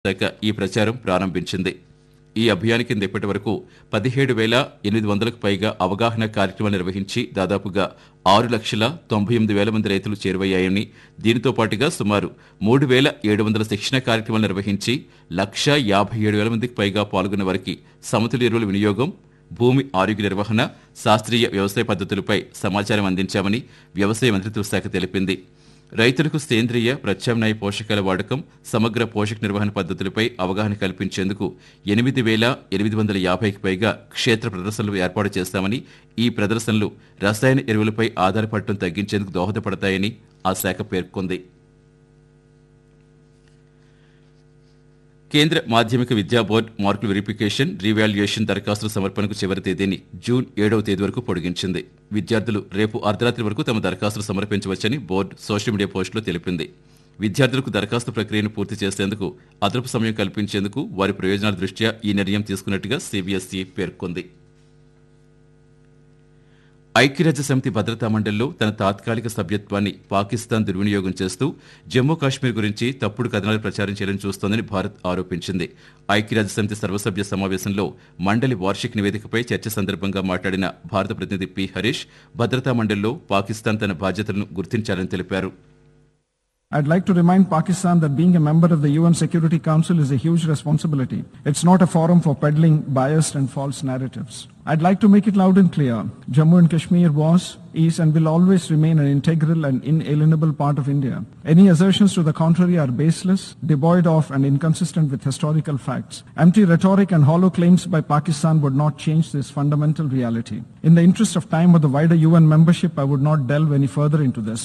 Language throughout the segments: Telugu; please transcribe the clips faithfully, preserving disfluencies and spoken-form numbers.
శాఖ ఈ ప్రచారం ప్రారంభించింది. ఈ అభియాన్ కింద ఇప్పటి వరకు పదిహేడు వేల ఎనిమిది వందలకు పైగా అవగాహన కార్యక్రమాలు నిర్వహించి దాదాపుగా ఆరు లక్షల తొంభై ఎనిమిది వేల మంది రైతులు చేరువయ్యాయని, దీనితో పాటుగా సుమారు మూడు వేల ఏడు వందల శిక్షణ కార్యక్రమాలు నిర్వహించి లక్ష యాభై ఏడు వేల మందికి పైగా పాల్గొన్న వారికి సమతుల్య ఎరువుల వినియోగం, భూమి ఆరోగ్య నిర్వహణ, శాస్త్రీయ వ్యవసాయ పద్ధతులపై సమాచారం అందించామని వ్యవసాయ మంత్రిత్వ శాఖ తెలిపింది. రైతులకు సేంద్రియ ప్రత్యామ్నాయ పోషకాల వాడకం, సమగ్ర పోషక నిర్వహణ పద్ధతులపై అవగాహన కల్పించేందుకు ఎనిమిది వేల ఎనిమిది వందల యాభైకి పైగా క్షేత్ర ప్రదర్శనలు ఏర్పాటు చేస్తామని, ఈ ప్రదర్శనలు రసాయన ఎరువులపై ఆధారపడటం తగ్గించేందుకు దోహదపడతాయని ఆ శాఖ పేర్కొంది. కేంద్ర మాధ్యమిక విద్యా బోర్డు మార్కుల వెరిఫికేషన్, రీవాల్యుయేషన్ దరఖాస్తుల సమర్పణకు చివరి తేదీని జూన్ ఏడవ తేదీ వరకు పొడిగించింది. విద్యార్థులు రేపు అర్ధరాత్రి వరకు తమ దరఖాస్తులు సమర్పించవచ్చని బోర్డు సోషల్ మీడియా పోస్టులో తెలిపింది. విద్యార్థులకు దరఖాస్తు ప్రక్రియను పూర్తి చేసేందుకు అదనపు సమయం కల్పించేందుకు వారి ప్రయోజనాల దృష్ట్యా ఈ నిర్ణయం తీసుకున్నట్టుగా సీబీఎస్ఈ పేర్కొంది. ఐక్యరాజ్య సమితి భద్రతా మండలిలో తన తాత్కాలిక సభ్యత్వాన్ని పాకిస్తాన్ దుర్వినియోగం చేస్తూ జమ్మూ కాశ్మీర్ గురించి తప్పుడు కథనాలు ప్రచారం చేయాలని చూస్తోందని భారత్ ఆరోపించింది. ఐక్యరాజ్య సమితి సర్వసభ్య సమావేశంలో మండలి వార్షిక నివేదికపై చర్చ సందర్భంగా మాట్లాడిన భారత ప్రతినిధి పి హరీష్, భద్రతా మండలిలో పాకిస్తాన్ తన బాధ్యతలను గుర్తించాలని తెలిపారు. I'd like to remind Pakistan that being a member of the U N Security Council is a huge responsibility. It's not a forum for peddling biased and false narratives. I'd like to make it loud and clear. Jammu and Kashmir was, is and will always remain an integral and inalienable part of India. Any assertions to the contrary are baseless, devoid of and inconsistent with historical facts. Empty rhetoric and hollow claims by Pakistan would not change this fundamental reality. In the interest of time or the wider U N membership, I would not delve any further into this.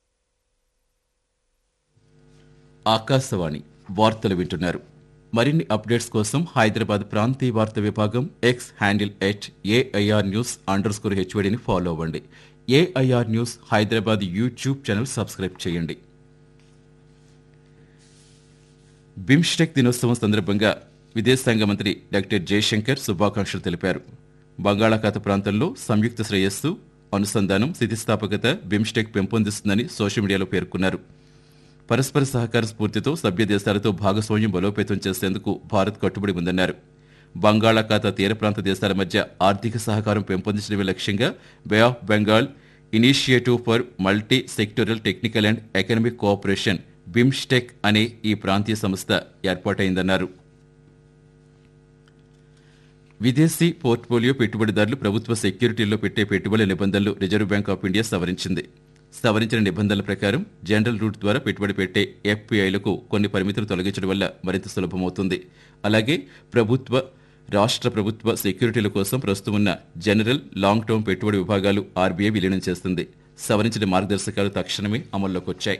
Akashvani వార్తలు వింటున్నారు. మరిన్ని అప్డేట్స్ కోసం హైదరాబాద్ ప్రాంతీయ వార్తా విభాగం X handle at AIR news under score హెచ్వైడీని follow అవ్వండి. AIR news Hyderabad YouTube channel subscribe చేయండి. బిమ్స్టెక్ దినోత్సవం సందర్భంగా విదేశాంగ మంత్రి డాక్టర్ జయశంకర్ శుభాకాంక్షలు తెలిపారు. బంగాళాఖాత ప్రాంతంలో సంయుక్త శ్రేయస్సు, అనుసంధానం, స్థితిస్థాపకత బిమ్స్టెక్ పెంపొందిస్తుందని సోషల్ మీడియాలో పేర్కొన్నారు. పరస్పర సహకార స్ఫూర్తితో సభ్య దేశాలతో భాగస్వామ్యం బలోపేతం చేసేందుకు భారత్ కట్టుబడి ఉందన్నారు. బంగాళాఖాత తీర ప్రాంత దేశాల మధ్య ఆర్థిక సహకారం పెంపొందించడమే లక్ష్యంగా బే of Bengal initiative for multi sectoral technical and economic cooperation BIMSTEC అనే ఈ ప్రాంతీయ సంస్థ ఏర్పాటైందన్నారు. విదేశీ పోర్ట్ఫోలియో పెట్టుబడిదారులు ప్రభుత్వ సెక్యూరిటీల్లో పెట్టే పెట్టుబడుల నిబంధనలు రిజర్వ్ బ్యాంక్ ఆఫ్ ఇండియా సవరించింది. సవరించిన నిబంధనల ప్రకారం జనరల్ రూట్ ద్వారా పెట్టుబడి పెట్టే ఎఫ్పీఐలకు కొన్ని పరిమితులు తొలగించడం వల్ల మరింత సులభమవుతుంది. అలాగే ప్రభుత్వ, రాష్ట్ర ప్రభుత్వ సెక్యూరిటీల కోసం ప్రస్తుతం ఉన్న జనరల్, లాంగ్ టర్మ్ పెట్టుబడి విభాగాలు ఆర్బీఐ విలీనం చేస్తుంది. సవరించిన మార్గదర్శకాలు తక్షణమే అమల్లోకి వచ్చాయి.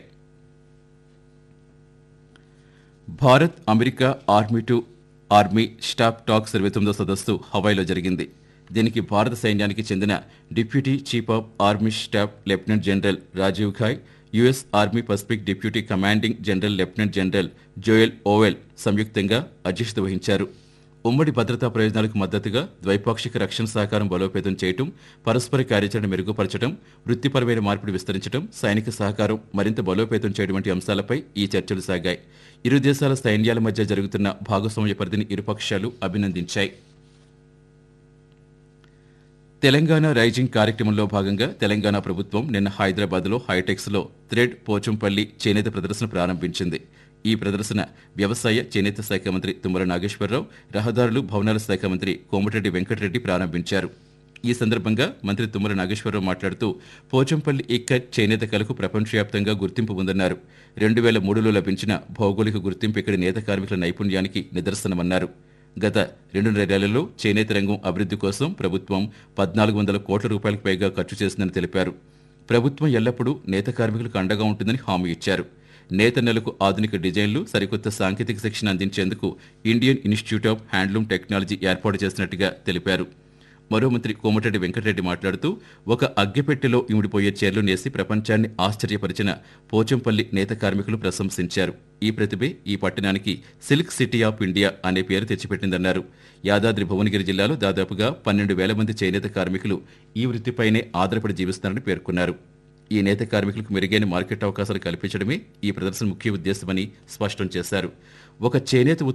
Bharat America army to army staff talks ఇరవై తొమ్మిదో సదస్సు హవాయిలో జరిగింది. దీనికి భారత సైన్యానికి చెందిన deputy chief of army staff lieutenant general Rajiv Khay, US army Pacific deputy commanding general lieutenant general Joel oval సంయుక్తంగా అధ్యక్షత వహించారు. ఉమ్మడి భద్రతా ప్రయోజనాలకు మద్దతుగా ద్వైపాక్షిక రక్షణ సహకారం బలోపేతం చేయడం, పరస్పర కార్యాచరణ మెరుగుపరచడం, వృత్తిపరమైన మార్పిడి విస్తరించడం, సైనిక సహకారం మరింత బలోపేతం చేయడం వంటి అంశాలపై ఈ చర్చలు సాగాయి. ఇరు దేశాల సైన్యాల మధ్య జరుగుతున్న భాగస్వామ్య పరిధిని ఇరుపక్షాలు అభినందించాయి. తెలంగాణ రైజింగ్ కార్యక్రమంలో భాగంగా తెలంగాణ ప్రభుత్వం నిన్న హైదరాబాద్లో హైటెక్స్లో థ్రెడ్ పోచంపల్లి చేనేత ప్రదర్శన ప్రారంభించింది. ఈ ప్రదర్శన వ్యవసాయ, చేనేత శాఖ మంత్రి తుమ్మల నాగేశ్వరరావు, రహదారులు, భవనాల శాఖ మంత్రి కోమటిరెడ్డి వెంకటరెడ్డి ప్రారంభించారు. ఈ సందర్భంగా మంత్రి తుమ్మల నాగేశ్వరరావు మాట్లాడుతూ పోచంపల్లి ఇక్కత్ చేనేత కళకు ప్రపంచవ్యాప్తంగా గుర్తింపు ఉందన్నారు. రెండు వేల మూడులో లభించిన భౌగోళిక గుర్తింపు ఇక్కడి నేత కార్మికుల నైపుణ్యానికి నిదర్శనమన్నారు. గత రెండున్నరేళ్లలో చేనేత రంగం అభివృద్ధి కోసం ప్రభుత్వం పద్నాలుగు వందల కోట్ల రూపాయలకు పైగా ఖర్చు చేసిందని తెలిపారు. ప్రభుత్వం ఎల్లప్పుడూ నేత కార్మికులకు అండగా ఉంటుందని హామీ ఇచ్చారు. నేత నెలకు ఆధునిక డిజైన్లు, సరికొత్త సాంకేతిక శిక్షణ అందించేందుకు Indian institute of handloom technology ఏర్పాటు చేసినట్టుగా తెలిపారు. మరో మంత్రి కోమటిరెడ్డి వెంకటరెడ్డి మాట్లాడుతూ ఒక అగ్గిపెట్టెలో ఇమిడిపోయే చీరలు నేసి ప్రపంచాన్ని ఆశ్చర్యపరిచిన పోచంపల్లి నేత కార్మికులు ప్రశంసించారు. ఈ ప్రతిభే ఈ పట్టణానికి సిల్క్ సిటీ ఆఫ్ ఇండియా అనే పేరు తెచ్చిపెట్టిందన్నారు. యాదాద్రి భువనగిరి జిల్లాలో దాదాపుగా పన్నెండు వేల మంది చేనేత కార్మికులు ఈ వృత్తిపైనే ఆధారపడి జీవిస్తున్నారని పేర్కొన్నారు. ఈ నేత కార్మికులకు మెరుగైన మార్కెట్ అవకాశాలు కల్పించడమే ఈ ప్రదర్శన ముఖ్య ఉద్దేశమని స్పష్టం చేశారు. ఒక చేనేత